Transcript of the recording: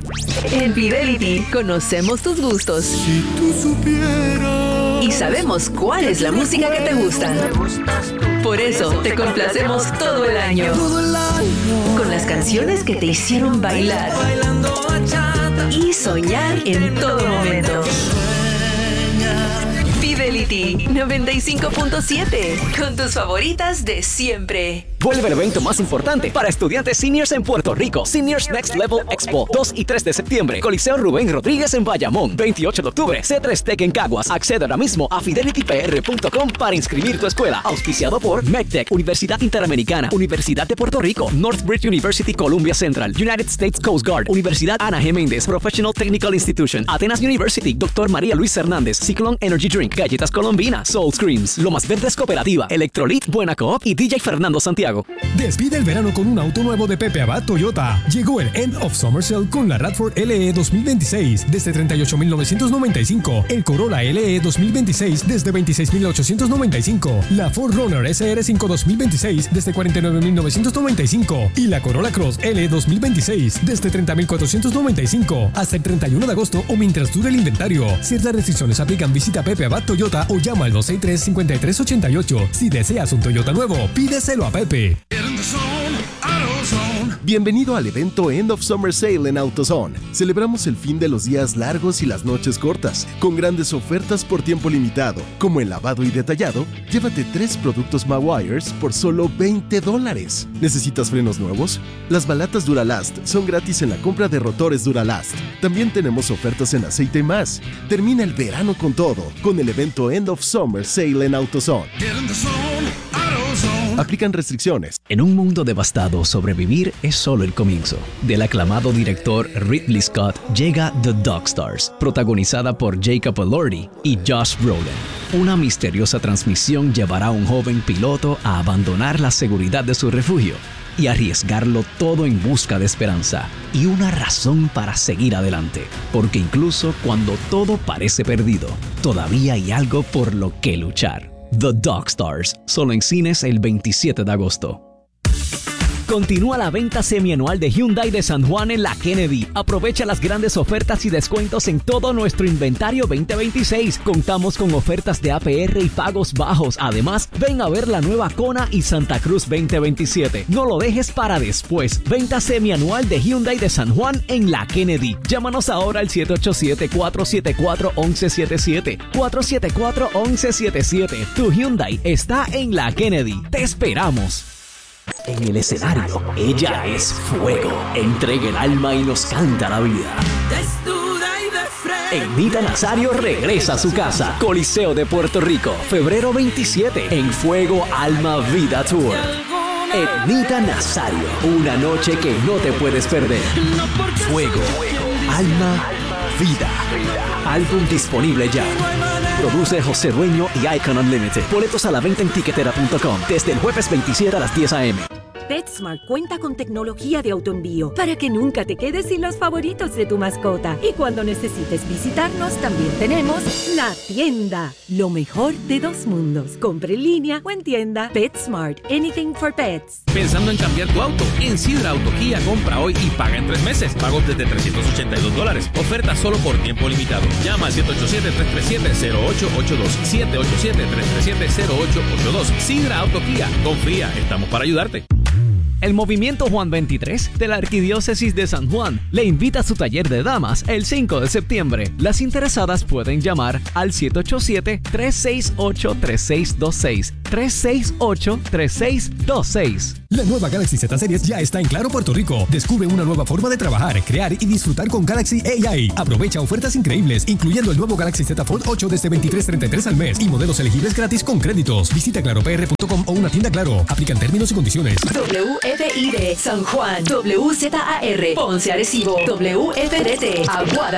En Fidelity conocemos tus gustos. Si tú supieras. Y sabemos cuál es la música que te gusta. Por eso te complacemos todo el año. Con las canciones que te hicieron bailar y soñar en todo momento. Fidelity 95.7, con tus favoritas de siempre. Vuelve el evento más importante para estudiantes seniors en Puerto Rico. Seniors Next Level Expo, 2 y 3 de septiembre. Coliseo Rubén Rodríguez en Bayamón. 28 de octubre, C3 Tech en Caguas. Accede ahora mismo a fidelitypr.com para inscribir tu escuela. Auspiciado por MECTEC, Universidad Interamericana, Universidad de Puerto Rico, Northbridge University Columbia Central, United States Coast Guard, Universidad Ana G. Méndez, Professional Technical Institution, Atenas University, Dr. María Luis Hernández, Cyclone Energy Drink, Galletas Colombina, Soul Screams, Lomas Verdes Cooperativa, Electrolit, Buena Coop y DJ Fernando Santiago. Despide el verano con un auto nuevo de Pepe Abad Toyota. Llegó el End of Summer Sale con la RAV4 LE 2026 desde $38,995, el Corolla LE 2026 desde $26,895, la 4Runner SR5 2026 desde $49,995 y la Corolla Cross LE 2026 desde $30,495 hasta el 31 de agosto o mientras dure el inventario. Ciertas restricciones aplican. Visita Pepe Abad Toyota o llama al 263-5388. Si deseas un Toyota nuevo, pídeselo a Pepe. Bienvenido al evento End of Summer Sale en AutoZone. Celebramos el fin de los días largos y las noches cortas, con grandes ofertas por tiempo limitado, como el lavado y detallado. Llévate 3 productos Meguiar's por solo $20. ¿Necesitas frenos nuevos? Las balatas Duralast son gratis en la compra de rotores Duralast. También tenemos ofertas en aceite y más. Termina el verano con todo, con el evento End of Summer Sale en AutoZone. Aplican restricciones. En un mundo devastado, sobrevivir es solo el comienzo. Del aclamado director Ridley Scott llega The Dogstars, protagonizada por Jacob Elordi y Josh Brolin. Una misteriosa transmisión llevará a un joven piloto a abandonar la seguridad de su refugio y arriesgarlo todo en busca de esperanza y una razón para seguir adelante. Porque incluso cuando todo parece perdido, todavía hay algo por lo que luchar. The Dogstars, solo en cines el 27 de agosto. Continúa la venta semianual de Hyundai de San Juan en la Kennedy. Aprovecha las grandes ofertas y descuentos en todo nuestro inventario 2026. Contamos con ofertas de APR y pagos bajos. Además, ven a ver la nueva Kona y Santa Cruz 2027. No lo dejes para después. Venta semianual de Hyundai de San Juan en la Kennedy. Llámanos ahora al 787-474-1177. 474-1177. Tu Hyundai está en la Kennedy. Te esperamos. En el escenario, ella es fuego. Entrega el alma y nos canta la vida. Ednita Nazario regresa a su casa. Coliseo de Puerto Rico, febrero 27, en Fuego, Alma, Vida Tour. Ednita Nazario, una noche que no te puedes perder. Fuego, Alma, Vida. Álbum disponible ya. Produce José Dueño y Icon Unlimited. Boletos a la venta en tiquetera.com desde el jueves 27 a las 10 a.m. PetSmart cuenta con tecnología de autoenvío para que nunca te quedes sin los favoritos de tu mascota. Y cuando necesites visitarnos, también tenemos La Tienda. Lo mejor de dos mundos. Compre en línea o en tienda. PetSmart. Anything for pets. Pensando en cambiar tu auto, en Sidra Auto Kia compra hoy y paga en 3 meses. Pagos desde $382. Oferta solo por tiempo limitado. Llama al 787-337-0882. 787-337-0882. Sidra Auto Kia. Confía, estamos para ayudarte. El Movimiento Juan 23 de la Arquidiócesis de San Juan le invita a su taller de damas el 5 de septiembre. Las interesadas pueden llamar al 787-368-3626. 368-3626. La nueva Galaxy Z Series ya está en Claro Puerto Rico. Descubre una nueva forma de trabajar, crear y disfrutar con Galaxy AI. Aprovecha ofertas increíbles, incluyendo el nuevo Galaxy Z Fold 8 desde $23.33 al mes y modelos elegibles gratis con créditos. Visita claropr.com o una tienda Claro. Aplican términos y condiciones. WFID San Juan, WZAR Ponce Arecibo, WFDT Aguada